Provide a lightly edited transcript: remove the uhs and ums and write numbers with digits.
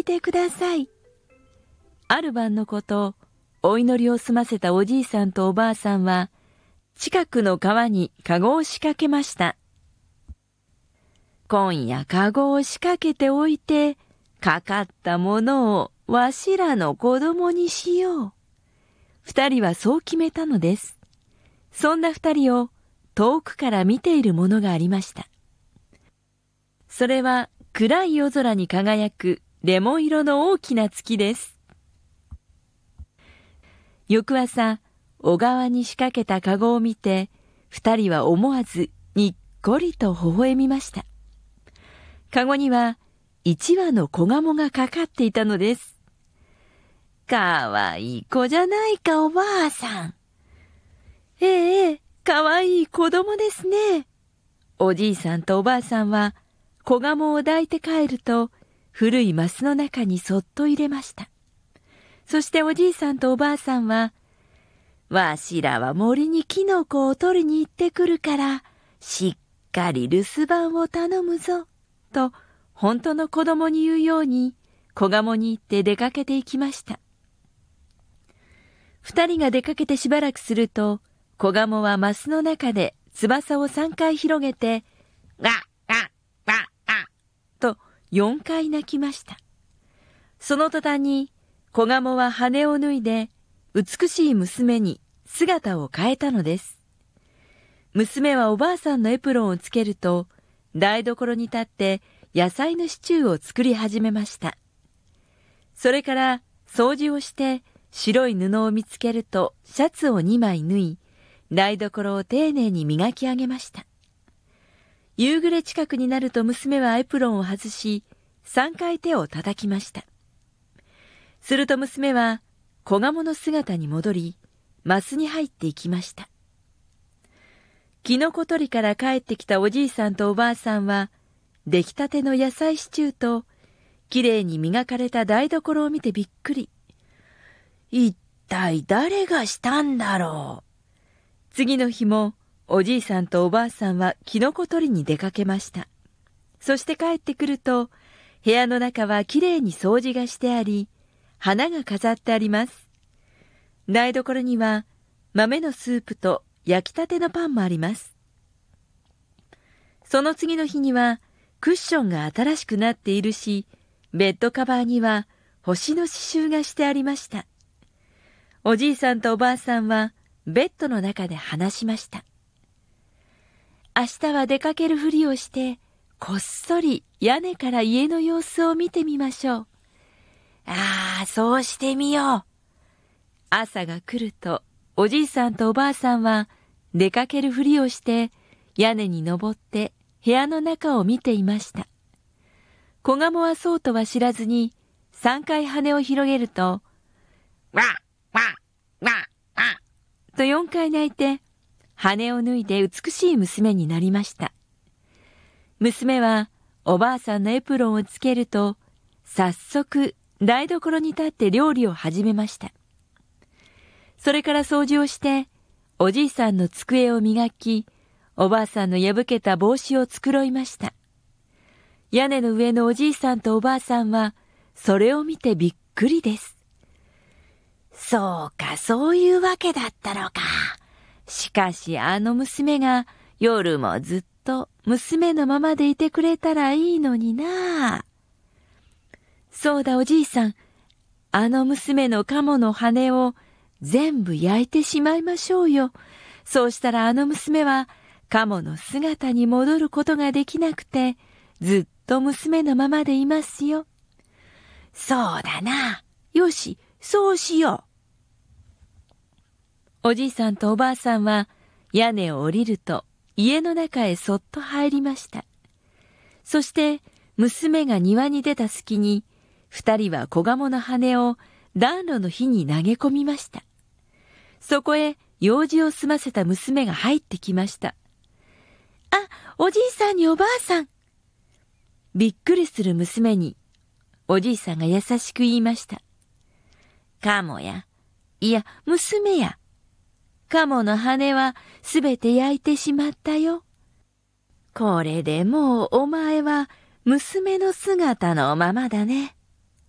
いてください。ある晩のこと、お祈りを済ませたおじいさんとおばあさんは、近くの川にかごを仕掛けました。今夜かごを仕掛けておいて、かかったものをわしらの子供にしよう。二人はそう決めたのです。そんな二人を遠くから見ているものがありました。それは暗い夜空に輝くレモン色の大きな月です。翌朝、小川に仕掛けたかごを見て、二人は思わずにっこりと微笑みました。かごには一羽の子ガモがかかっていたのです。かわいい子じゃないか、おばあさん。ええ、かわいい子供ですね。おじいさんとおばあさんは、子ガモを抱いて帰ると、古いマスの中にそっと入れました。そしておじいさんとおばあさんは、わしらは森にキノコを取りに行ってくるから、しっかり留守番を頼むぞ、と、本当の子供に言うように、子ガモに行って出かけていきました。二人が出かけてしばらくすると、子ガモはマスの中で翼を3回広げて、ガッガッガッガッと4回鳴きました。その途端に、子ガモは羽を脱いで、美しい娘に姿を変えたのです。娘はおばあさんのエプロンをつけると、台所に立って野菜のシチューを作り始めました。それから掃除をして白い布を見つけるとシャツを2枚縫い、台所を丁寧に磨き上げました。夕暮れ近くになると娘はエプロンを外し、3回手を叩きました。すると娘は子ガモの姿に戻り、マスに入っていきました。キノコ取りから帰ってきたおじいさんとおばあさんは、出来たての野菜シチューと、きれいに磨かれた台所を見てびっくり。一体誰がしたんだろう。次の日も、おじいさんとおばあさんはキノコ取りに出かけました。そして帰ってくると、部屋の中はきれいに掃除がしてあり、花が飾ってあります。台所には、豆のスープと焼きたてのパンもあります。その次の日には、クッションが新しくなっているし、ベッドカバーには星の刺繍がしてありました。おじいさんとおばあさんはベッドの中で話しました。明日は出かけるふりをして、こっそり屋根から家の様子を見てみましょう。そうしてみよう。朝が来ると、おじいさんとおばあさんは出かけるふりをして屋根に登って部屋の中を見ていました。子ガモはそうとは知らずに3回羽を広げると、わっわっわっわっと4回鳴いて羽を脱いで美しい娘になりました。娘はおばあさんのエプロンをつけると、早速台所に立って料理を始めました。それから掃除をして、おじいさんの机を磨き、おばあさんの破けた帽子を繕いました。屋根の上のおじいさんとおばあさんは、それを見てびっくりです。そうか、そういうわけだったのか。しかしあの娘が夜もずっと娘のままでいてくれたらいいのにな。そうだおじいさん、あの娘の鴨の羽を全部焼いてしまいましょうよ。そうしたらあの娘は鴨の姿に戻ることができなくて、ずっと娘のままでいますよ。そうだな。よし、そうしよう。おじいさんとおばあさんは屋根を降りると家の中へそっと入りました。そして娘が庭に出た隙に、二人は子ガモの羽を暖炉の火に投げ込みました。そこへ用事を済ませた娘が入ってきました。おじいさんにおばあさん。びっくりする娘に、おじいさんが優しく言いました。カモや、いや、娘や。カモの羽はすべて焼いてしまったよ。これでもうお前は娘の姿のままだね。